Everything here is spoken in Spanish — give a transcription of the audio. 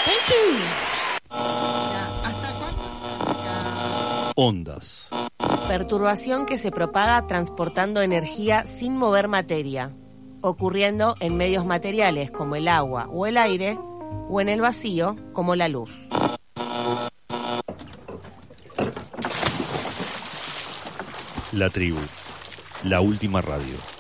Thank you. ¿Hasta cuándo? Ondas. Perturbación que se propaga transportando energía sin mover materia, ocurriendo en medios materiales como el agua o el aire, o en el vacío como la luz. La tribu, la última radio.